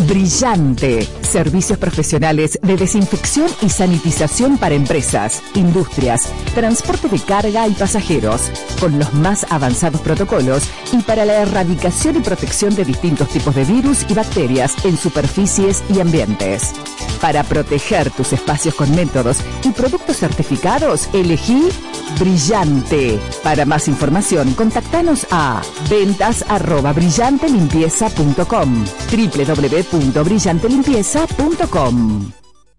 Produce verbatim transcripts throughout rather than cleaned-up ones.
Brillante. Servicios profesionales de desinfección y sanitización para empresas, industrias, transporte de carga y pasajeros, con los más avanzados protocolos y para la erradicación y protección de distintos tipos de virus y bacterias en superficies y ambientes. Para proteger tus espacios con métodos y productos certificados, elegí Brillante. Para más información, contactanos a ventas arroba brillantelimpieza punto com, doble u doble u doble u punto brillante limpieza punto com.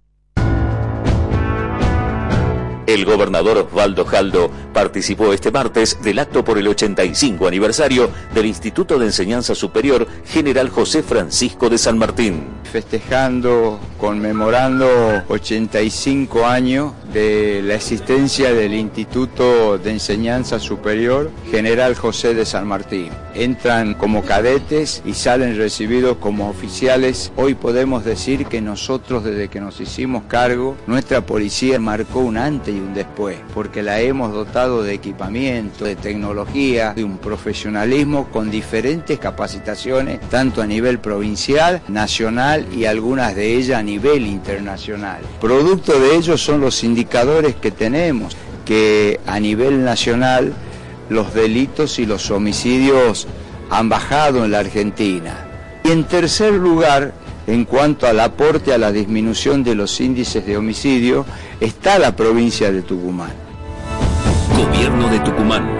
El gobernador Osvaldo Jaldo participó este martes del acto por el ochenta y cinco aniversario del Instituto de Enseñanza Superior General José Francisco de San Martín. Festejando, conmemorando ochenta y cinco años de la existencia del Instituto de Enseñanza Superior General José de San Martín. Entran como cadetes y salen recibidos como oficiales. Hoy podemos decir que nosotros, desde que nos hicimos cargo, nuestra policía marcó un antes y un después, porque la hemos dotado de equipamiento, de tecnología, de un profesionalismo con diferentes capacitaciones, tanto a nivel provincial, nacional y algunas de ellas a nivel internacional. Producto de ello son los indicadores que tenemos, que a nivel nacional los delitos y los homicidios han bajado en la Argentina. Y en tercer lugar, en cuanto al aporte a la disminución de los índices de homicidio, está la provincia de Tucumán. Gobierno de Tucumán.